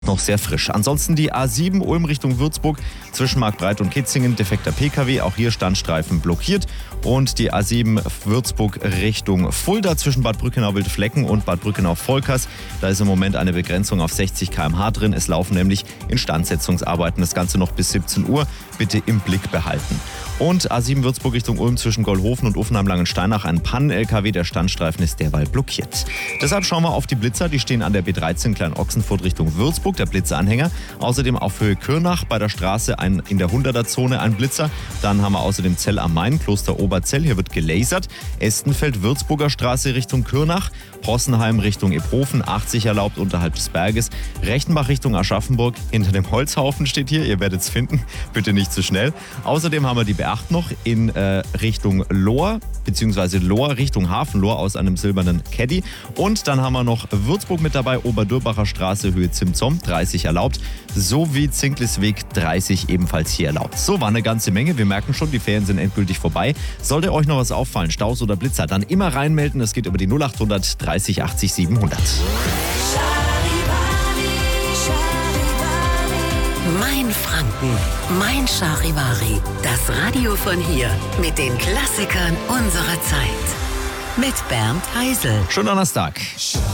noch sehr frisch. Ansonsten die A7 Ulm Richtung Würzburg zwischen Marktbreit und Kitzingen, defekter PKW, auch hier Standstreifen blockiert. Und die A7 Würzburg Richtung Fulda zwischen Bad Brückenau-Wildflecken und Bad Brückenau-Volkers. Da ist im Moment eine Begrenzung auf 60 km/h drin. Es laufen nämlich Instandsetzungsarbeiten. Das Ganze noch bis 17 Uhr. Bitte im Blick behalten. Und A7 Würzburg Richtung Ulm zwischen Goldhofen und Uffenheim-Langensteinach ein Pannen-LKW. Der Standstreifen ist derweil blockiert. Deshalb schauen wir auf die Blitzer. Die stehen an der B13 Klein-Ochsenfurt Richtung Würzburg, der Blitzeranhänger. Außerdem auf Höhe Kürnach bei der Straße in der 100er-Zone ein Blitzer. Dann haben wir außerdem Zell am Main, Kloster Oberzell. Hier wird gelasert. Estenfeld, Würzburger Straße Richtung Kürnach. Hossenheim Richtung Ebhofen, 80 erlaubt unterhalb des Berges. Rechtenbach Richtung Aschaffenburg. Hinter dem Holzhaufen steht hier. Ihr werdet es finden. Bitte nicht zu schnell. Außerdem haben wir die B8 noch in Richtung Lohr, beziehungsweise Lohr Richtung Hafenlohr aus einem silbernen Caddy. Und dann haben wir noch Würzburg mit dabei, Oberdürbacher Straße, Höhe Zimtzom, 30 erlaubt, sowie Zinklisweg 30 ebenfalls hier erlaubt. So, war eine ganze Menge. Wir merken schon, die Ferien sind endgültig vorbei. Sollte euch noch was auffallen, Staus oder Blitzer, dann immer reinmelden. Das geht über die 0800 30 80 700. Mein Franken, mein Charivari. Das Radio von hier mit den Klassikern unserer Zeit. Mit Bernd Heisel. Schönen Donnerstag.